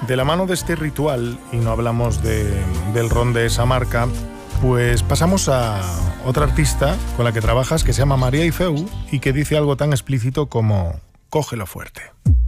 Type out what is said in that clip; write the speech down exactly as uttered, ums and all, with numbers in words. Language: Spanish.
De la mano de este ritual, y no hablamos de, del ron de esa marca, pues pasamos a otra artista con la que trabajas que se llama María Ifeu y que dice algo tan explícito como cógelo fuerte.